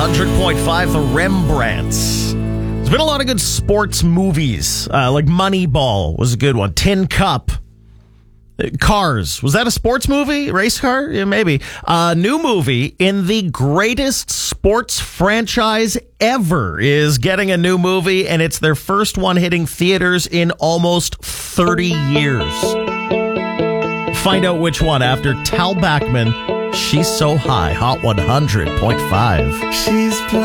100.5, The Rembrandts. There's been a lot of good sports movies, like Moneyball was a good one. Tin Cup. Cars. Was that a sports movie? Race car? Yeah, maybe. New movie in the greatest sports franchise ever is getting a new movie, and it's their first one hitting theaters in almost 30 years. Find out which one after Tal Bachman. She's So High, Hot 100.5. She's